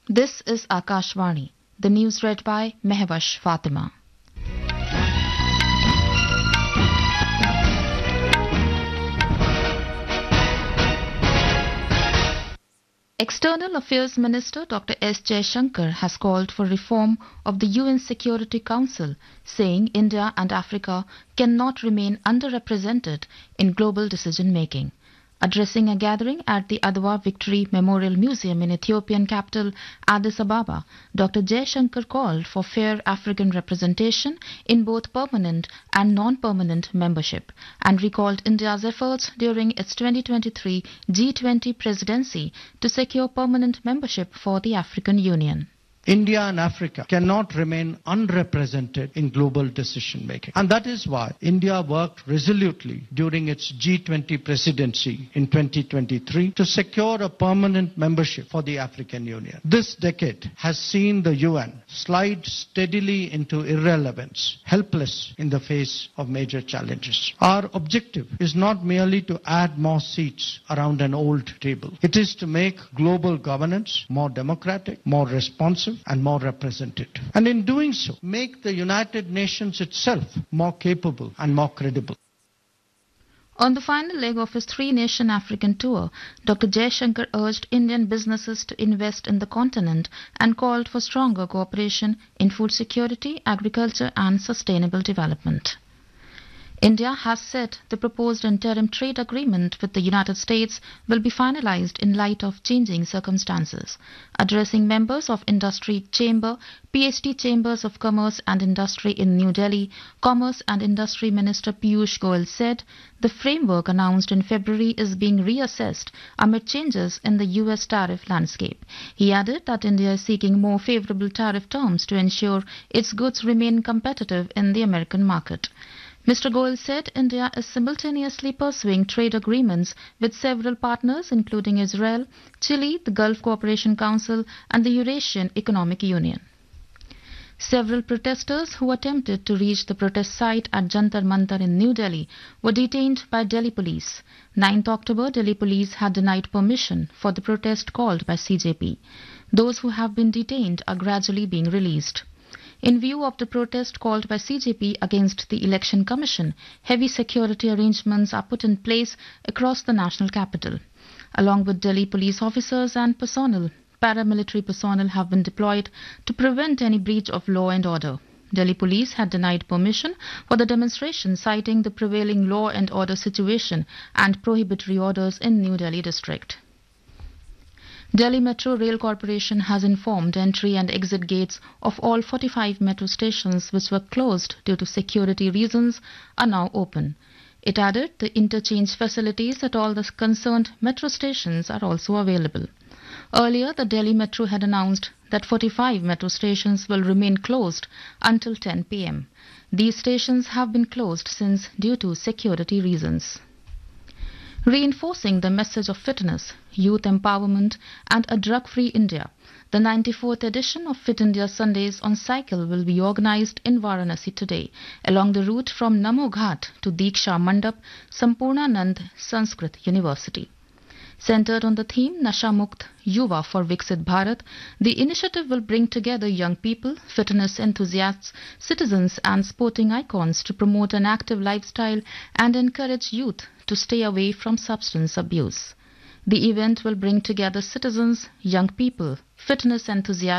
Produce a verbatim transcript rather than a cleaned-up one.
This is Akashvani. The news read by Mehwash Fatima. External Affairs Minister Doctor S. Jaishankar has called for reform of the U N Security Council, saying India and Africa cannot remain underrepresented in global decision-making. Addressing a gathering at the Adwa Victory Memorial Museum in Ethiopian capital Addis Ababa, Doctor Jaishankar called for fair African representation in both permanent and non-permanent membership and recalled India's efforts during its twenty twenty-three G twenty presidency to secure permanent membership for the African Union. India and Africa cannot remain unrepresented in global decision making. And that is why India worked resolutely during its G twenty presidency in twenty twenty-three to secure a permanent membership for the African Union. This decade has seen the U N slide steadily into irrelevance, helpless in the face of major challenges. Our objective is not merely to add more seats around an old table. It is to make global governance more democratic, more responsive, and more representative. And in doing so, make the United Nations itself more capable and more credible. On the final leg of his three-nation African tour, Doctor Jaishankar urged Indian businesses to invest in the continent and called for stronger cooperation in food security, agriculture and sustainable development. India has said the proposed interim trade agreement with the United States will be finalized in light of changing circumstances. Addressing members of Industry Chamber, P H D Chambers of Commerce and Industry in New Delhi, Commerce and Industry Minister Piyush Goyal said the framework announced in February is being reassessed amid changes in the U S tariff landscape. He added that India is seeking more favorable tariff terms to ensure its goods remain competitive in the American market. Mister Goyal said India is simultaneously pursuing trade agreements with several partners including Israel, Chile, the Gulf Cooperation Council and the Eurasian Economic Union. Several protesters who attempted to reach the protest site at Jantar Mantar in New Delhi were detained by Delhi police. ninth October, Delhi police had denied permission for the protest called by C J P. Those who have been detained are gradually being released. In view of the protest called by C J P against the Election Commission, heavy security arrangements are put in place across the national capital. Along with Delhi police officers and personnel, paramilitary personnel have been deployed to prevent any breach of law and order. Delhi police had denied permission for the demonstration, citing the prevailing law and order situation and prohibitory orders in New Delhi district. Delhi Metro Rail Corporation has informed entry and exit gates of all forty-five metro stations which were closed due to security reasons are now open. It added the interchange facilities at all the concerned metro stations are also available. Earlier, the Delhi Metro had announced that forty-five metro stations will remain closed until ten p m These stations have been closed since due to security reasons. Reinforcing the message of fitness, youth empowerment and a drug-free India, the ninety-fourth edition of Fit India Sundays on Cycle will be organized in Varanasi today along the route from Namo Ghat to Diksha Mandap, Sampurnanand Sanskrit University. Centered on the theme Nasha Mukt Yuva for Viksit Bharat, the initiative will bring together young people, fitness enthusiasts, citizens and sporting icons to promote an active lifestyle and encourage youth to stay away from substance abuse. The event will bring together citizens, young people, fitness enthusiasts,